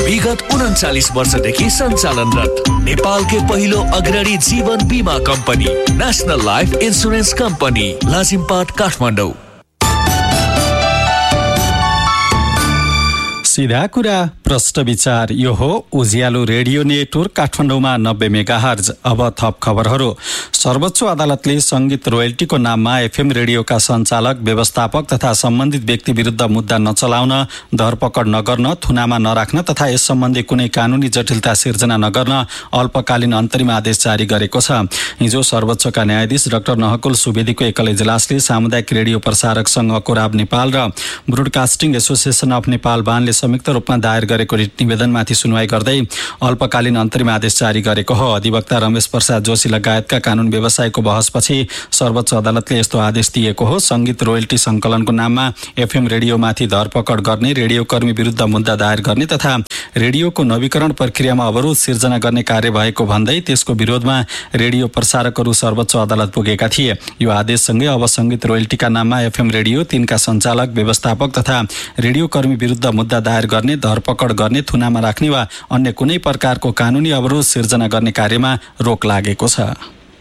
विगत 39 वर्षदेखि सञ्चालनरत नेपालकै पहिलो अग्रणी जीवन बीमा company national life insurance company Lazimpat Kathmandu. सीधा कुरा प्रश्न विचार, यो हो उज्यालो रेडियो नेटवर्क काठमाडौँमा 90 मेगाहर्ज। अब थप खबरहरू। सर्वोच्च अदालतले संगीत रोयल्टीको नाममा एफएम रेडियोका सञ्चालक, व्यवस्थापक तथा सम्बन्धित व्यक्ति विरुद्ध मुद्दा नचलाउन, धरपकड नगर्न, थुनामा नराख्न तथा यस सम्बन्धी कुनै कानुनी जटिलता सिर्जना नगर्न अल्पकालीन अन्तरिम आदेश जारी गरेको छ। हिजो सर्वोच्चका न्यायाधीश डाक्टर नहकुल सुवेदीको एकल इजलासले सामुदायिक रेडियो प्रसारक संघ कोराब नेपाल र ब्रोडकास्टिङ एसोसिएसन अफ नेपाल बानले संयुक्त रूपमा दायर गरेको रिट निवेदनमाथि सुनवाई गर्दै अल्पकालीन अन्तरिम आदेश जारी गरेको हो। अधिवक्ता रमेश प्रसाद जोशी लगायतका कानून व्यवसायको बहसपछि सर्वोच्च अदालतले यस्तो आदेश दिएको हो। संगीत रोयल्टी संकलनको नाममा एफएम रेडियोमाथि धरपकड गर्ने, रेडियोकर्मी विरुद्ध मुद्दा दायर गर्ने तथा रेडियोको नवीकरण प्रक्रियामा अवरोध सिर्जना गर्ने कार्य भएको भन्दै त्यसको विरोधमा रेडियो प्रसारकहरू सर्वोच्च अदालत पुगेका थिए। यो आदेशसँगै अब संगीत रोयल्टीका नाममा एफएम रेडियो, तिनका सञ्चालक, व्यवस्थापक तथा रेडियोकर्मी विरुद्ध मुद्दा दायर गर्ने, धरपकड गर्ने, थुनामा राख्ने वा अन्य कुनै प्रकारको कानुनी अवरोध सिर्जना गर्ने कार्यमा रोक लागेको छ।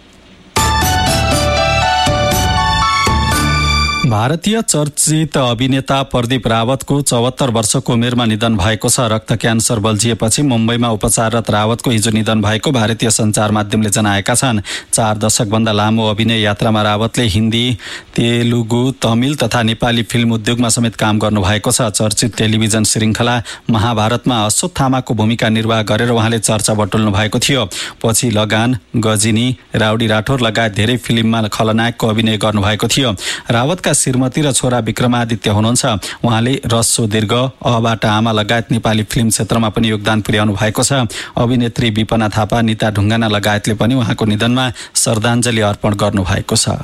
भारतीय चर्चित अभिनेता प्रदीप रावतको 74 वर्षको उमेरमा निधन भएको छ। रक्त क्यान्सर बल्झिएपछि मुम्बईमा उपचाररत रावतको हिजो निधन भएको भारतीय सञ्चार माध्यमले जनाएका छन्। 4 दशकभन्दा लामो अभिनय यात्रामा रावतले हिन्दी, तेलुगु, तमिल तथा नेपाली फिल्म उद्योगमा समेत काम गर्नुभएको छ। चर्चित टेलिभिजन श्रृङ्खला महाभारतमा अश्वत्थामाको भूमिका निर्वाह गरेर उहाँले चर्चा बटुल्नु भएको थियो। पछि लगान, गजिनी, राउडी राठौर लगायत धेरै फिल्ममा खलनायकको अभिनय गर्नुभएको थियो। रावतका श्रीमती र छोरा विक्रमादित्य हुनुहुन्छ। उहाँले रस्सो दीर्घ, अबाट आमा लगायत नेपाली फिल्म क्षेत्रमा पनि योगदान पुर्याउनु भएको छ। अभिनेत्री विपना थापा, निता ढुङ्गाना लगायतले पनि उहाँको निधनमा श्रद्धाञ्जली अर्पण गर्नुभएको छ।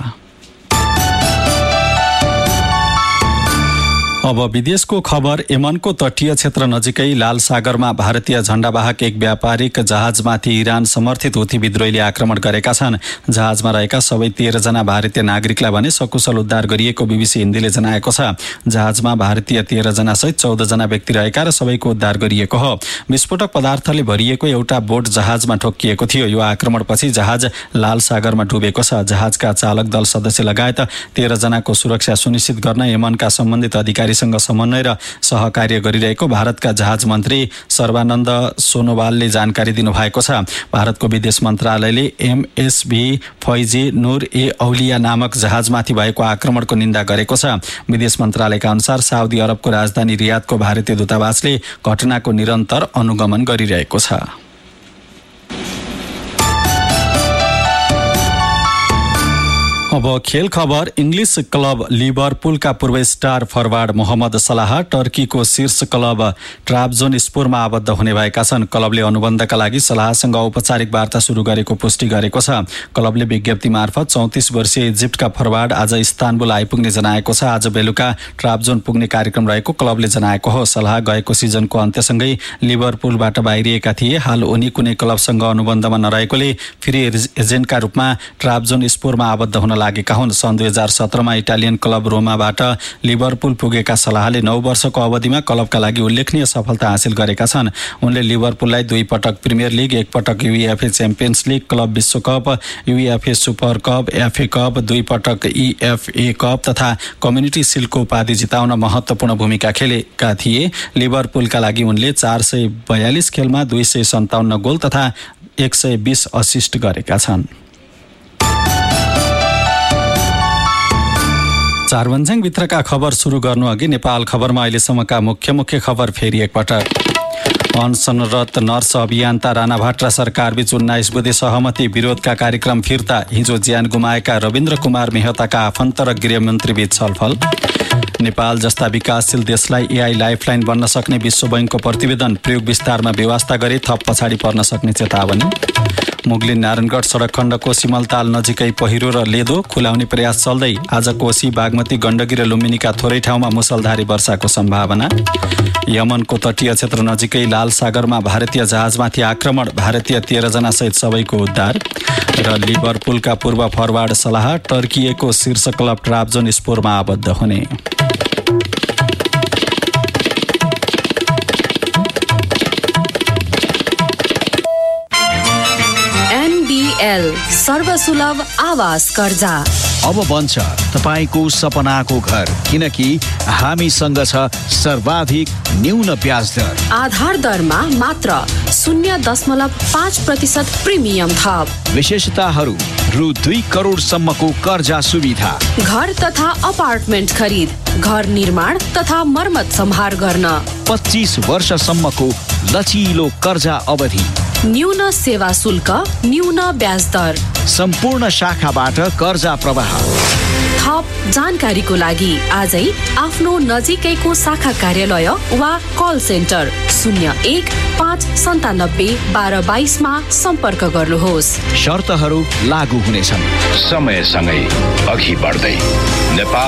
अब विदेशको खबर। यमनको तटीय क्षेत्र नजिकै लाल सागरमा भारतीय झण्डावाहक एक व्यापारिक जहाजमाथि इरान समर्थित हुथी विद्रोहीले आक्रमण गरेका छन्। जहाजमा रहेका सबै 13 जना भारतीय नागरिकलाई भने सकुशल उद्धार गरिएको बीबीसी हिन्दीले जनाएको छ। जहाजमा भारतीय 13 जना सहित 14 जना व्यक्ति रहेका र सबैको उद्धार गरिएको हो। विस्फोटक पदार्थले भरिएको एउटा बोट जहाजमा ठोक्किएको थियो। यो आक्रमणपछि जहाज लाल सागरमा डुबेको छ। जहाजका चालक दल सदस्य लगायत 13 जनाको सुरक्षा सुनिश्चित गर्न यमनका सम्बन्धित अधिकारी सँग समन्वय र सहकार्य गरिरहेको भारतका जहाज मन्त्री सर्बानन्द सोनोवालले जानकारी दिनुभएको छ। भारतको विदेश मन्त्रालयले एमएसभी फैजी नूर ए औलिया नामक जहाजमाथि भएको आक्रमणको निन्दा गरेको छ। विदेश मन्त्रालयका अनुसार साउदी अरबको राजधानी रियादको भारतीय दूतावासले घटनाको निरन्तर अनुगमन गरिरहेको छ। अब खेल खबर। इङ्ग्लिस क्लब लिभरपुलका पूर्व स्टार फरवार्ड मोहम्मद सलाह टर्कीको शीर्ष क्लब ट्राब्जोनस्पोरमा आबद्ध हुने भएका छन्। क्लबले अनुबन्धका लागि सलाहसँग औपचारिक वार्ता सुरु गरेको पुष्टि गरेको छ। क्लबले विज्ञप्ति मार्फत 34 वर्षीय इजिप्टका फरवार्ड आज इस्तानबुल आइपुग्ने जनाएको छ। आज बेलुका ट्राब्जोन पुग्ने कार्यक्रम रहेको क्लबले जनाएको हो। सलाह गएको सिजनको अन्त्यसँगै लिभरपुलबाट बाहिरिएका थिए। हाल उनी कुनै क्लबसँग अनुबन्धमा नरहेकोले फ्री एजेन्टका रूपमा ट्राब्जोनस्पोरमा आबद्ध हुन लागेका हुन्। सन् 2017 मा इटालियन क्लब रोमाबाट लिभरपुल पुगेका सलाहले 9 वर्षको अवधिमा क्लबका लागि उल्लेखनीय सफलता हासिल गरेका छन्। उनले लिभरपुललाई 2 पटक प्रिमियर लिग, 1 पटक युएफए च्याम्पियन्स लिग, क्लब विश्वकप, युएफए सुपर कप, एफए कप, 2 पटक इएफए कप तथा कम्युनिटी सिल्डको उपाधि जिताउन महत्त्वपूर्ण भूमिका खेलेका थिए। लिभरपुलका लागि उनले 442 खेलमा 257 गोल तथा 120 असिस्ट गरेका छन्। चारवन्ज्याङ भित्रका खबर सुरु गर्नु अघि नेपाल खबरमा अहिलेसम्मका मुख्य खबर फेरि एकपटक। अनसनरत नर्स अभियन्ता राणा भाट्रा सरकारबीच 19 बुँदे सहमति, विरोधका कार्यक्रम फिर्ता। हिजो ज्यान गुमाएका रविन्द्र कुमार मेहताका आफन्त र गृहमन्त्रीबीच छलफल। नेपाल जस्ता विकासशील देशलाई एआई लाइफलाइन बन्न सक्ने विश्व बैंकको प्रतिवेदन, प्रयोग विस्तारमा व्यवस्था गरी थप पछाडि पर्न सक्ने चेतावनी। मुगलिन नारायणगढ सडक खण्डको सिमलताल नजिकै पहिरो र लेदो खुलाउने प्रयास चल्दै। आज कोशी, बागमती, गण्डकी र लुम्बिनीका थोरै ठाउँमा मुसलधारे वर्षाको सम्भावना। यमनको तटीय क्षेत्र नजिकै लाल सागरमा भारतीय जहाजमाथि आक्रमण, भारतीय 13 जना सहित सबैको उद्धार। र लिभरपुलका पूर्व फरवार्ड सलाह टर्किएको शीर्ष क्लब ट्राब्जोनस्पोरमा आबद्ध हुने। SBL सर्वसुलभ आवास कर्जा। अब बन्छ तपाईको सपनाको घर, किनकि हामीसँग छ सर्वाधिक न्यून ब्याज दर। आधार दरमा मात्र 0.5% प्रिमियम थप। विशेषताहरू: रु 2 करोडसम्मको कर्जा सुविधा, घर तथा अपार्टमेन्ट खरिद, घर निर्माण तथा मर्मत सम्हार गर्न, 25 वर्षसम्मको लचिलो कर्जा अवधि, न्यून सेवा शुल्क, न्यून ब्याज दर, सम्पूर्ण शाखाबाट कर्जा प्रवाह। थप जानकारीको लागि आजै आफ्नो नजिकैको शाखा कार्यालय वा कल सेन्टर 01-597-1222 मा सम्पर्क गर्नुहोस्। शर्तहरू लागू हुनेछन्। समयसँगै अघि बढ्दै नेपाल